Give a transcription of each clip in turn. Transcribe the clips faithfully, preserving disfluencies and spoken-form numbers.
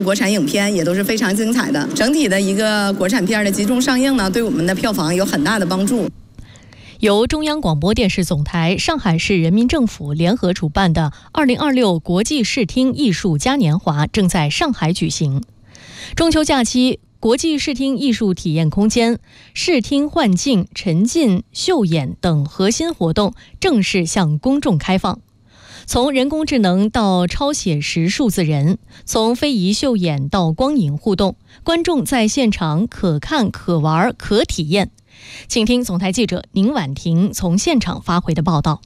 国产影片也都是非常精彩的，整体的一个国产片的集中上映呢，对我们的票房有很大的帮助。 由中央广播电视总台、上海市人民政府联合主办的二零二六国际视听艺术嘉年华正在上海举行。中秋假期，国际视听艺术体验空间、视听幻境、沉浸秀演等核心活动正式向公众开放。从人工智能到超写实数字人，从非遗秀演到光影互动，观众在现场可看、可玩、可体验。请听总台记者宁婉婷从现场发回的报道。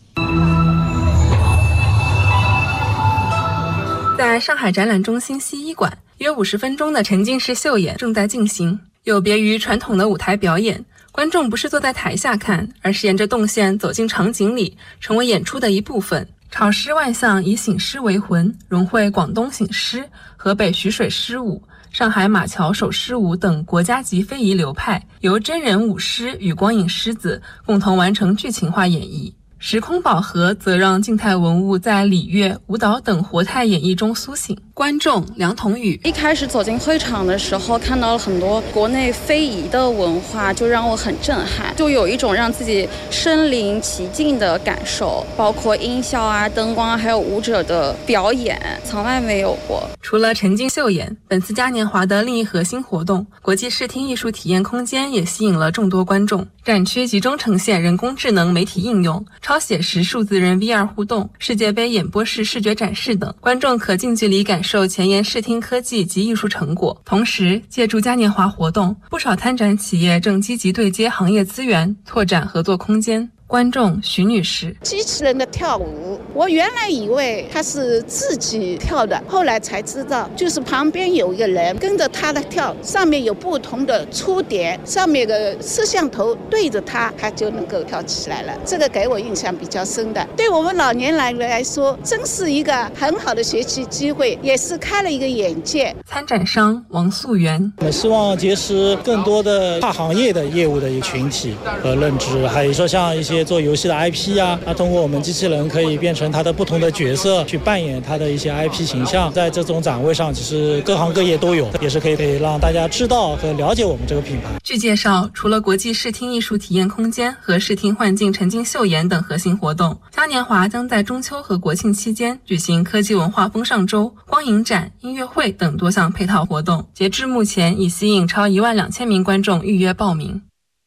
在上海展览中心西一馆，约五十分钟的沉浸式秀演正在进行。有别于传统的舞台表演，观众不是坐在台下看，而是沿着动线走进场景里，成为演出的一部分。潮诗万象以醒狮为魂，融汇广东醒狮、河北徐水狮舞、上海马桥手狮舞等国家级非遗流派，由真人舞狮与光影狮子共同完成剧情化演绎。时空宝盒则让静态文物在礼乐、舞蹈等活态演绎中苏醒。观众梁彤宇一开始走进会场的时候，看到了很多国内非遗的文化，就让我很震撼，就有一种让自己身临其境的感受，包括音效啊、灯光啊，还有舞者的表演，从来没有过。 除了沉浸秀演，本次嘉年华的另一核心活动——国际视听艺术体验空间也吸引了众多观众。展区集中呈现人工智能媒体应用、超写实数字人 V R 互动、世界杯演播室视觉展示等，观众可近距离感受前沿视听科技及艺术成果。同时，借助嘉年华活动，不少参展企业正积极对接行业资源，拓展合作空间。观众徐女士： 机器人的跳舞，我原来以为他是自己跳的，后来才知道，就是旁边有一个人跟着他的跳，上面有不同的出点，上面的摄像头对着他，他就能够跳起来了。这个给我印象比较深的，对我们老年人来说，真是一个很好的学习机会，也是开了一个眼界。 参展商王素媛： 我们希望结识更多的跨行业的业务的一个群体和认知，还有说像一些做游戏的 I P 啊，那通过我们机器人可以变成它的不同的角色，去扮演它的一些 I P 形象。在这种展位上，其实各行各业都有，也是可以让大家知道和了解我们这个品牌。 据介绍，除了国际视听艺术体验空间和视听幻境沉浸秀演等核心活动，嘉年华将在中秋和国庆期间举行科技文化风尚周、光影展、音乐会等多项配套活动。截至目前，已吸引超一万两千名观众预约报名。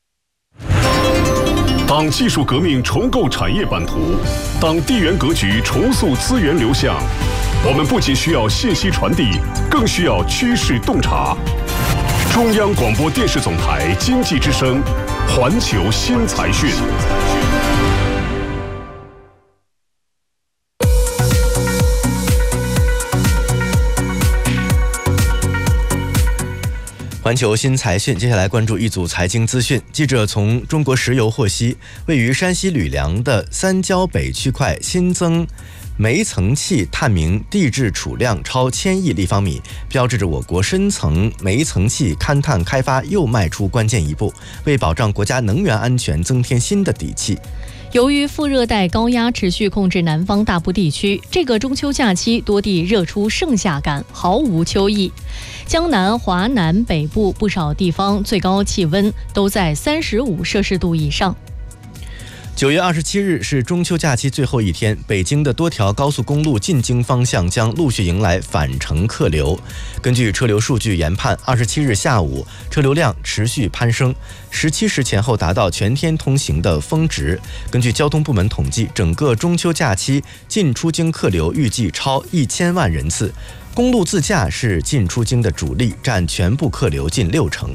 当技术革命重构产业版图，当地缘格局重塑资源流向，我们不仅需要信息传递，更需要趋势洞察。中央广播电视总台经济之声，环球新财讯。 环球新财讯，接下来关注一组财经资讯。记者从中国石油获悉，位于山西吕梁的三焦北区块新增煤层气探明地质储量超千亿立方米，标志着我国深层煤层气勘探开发又迈出关键一步，为保障国家能源安全增添新的底气。 由于副热带高压持续控制南方大部地区，这个中秋假期多地热出盛夏感，毫无秋意。江南、华南北部不少地方最高气温都在三十五摄氏度以上。 九月二十七日是中秋假期最后一天，北京的多条高速公路进京方向将陆续迎来返程客流。根据车流数据研判，二十七日下午车流量持续攀升，十七时前后达到全天通行的峰值。根据交通部门统计，整个中秋假期进出京客流预计超一千万人次。公路自驾是进出京的主力，占全部客流近六成。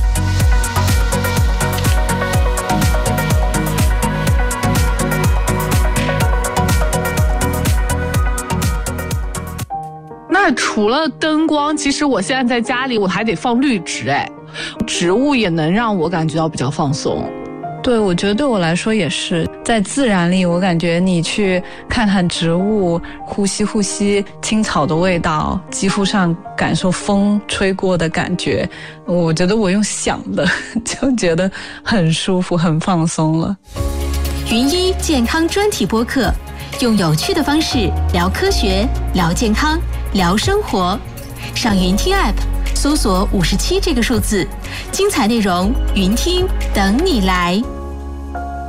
那除了灯光，其实我现在在家里我还得放绿植，哎，植物也能让我感觉到比较放松。 对，我觉得对我来说也是，在自然里，我感觉你去看看植物，呼吸呼吸青草的味道，肌肤上感受风吹过的感觉，我觉得我用想的就觉得很舒服，很放松了。 云一健康专题播客，用有趣的方式聊科学、聊健康、聊生活。 上云听 App 搜索五十七这个数字，精彩内容云听等你来。